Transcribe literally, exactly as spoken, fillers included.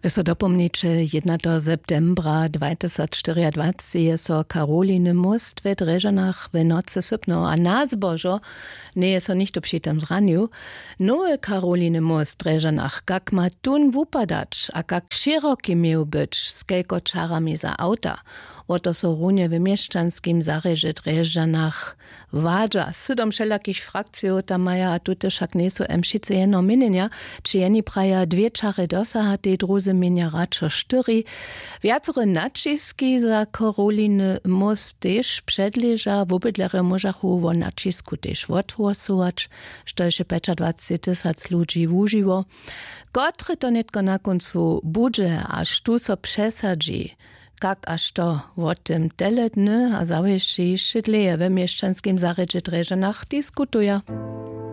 So dopomniče jednatego septembra dwa tysiące czternaście je so Karoliny most w Dreżanach w nocy sypno, a na zbożo nie je so nicht przy tym zraniu. Nowe Karoliny most w Dreżanach, jak ma tun wupadać, a jak szeroki miał być z kelkoczarami za auta. Oto so runie w mieszczanskim zareże Dreżanach wadża. Sydom wszelakich frakcji ta maja, a tutaj však nie so emšice jedno mienienia, czy jeni praja dwie czary dosa, te druzy mienia radšo štyri. Viacore naciski za Karoliny most tež předleža, v obydlere možachu vo nacisku tež odhłosować, štože dwadzieścia tysięcy ludzi wuživo. Kotre to netko na koncu budže, až tu so přesadži, kak až to o tym teletny, a zawieszczy jeszcze dleje w mieszczanskim zaredzie Dreżanach diskutuje.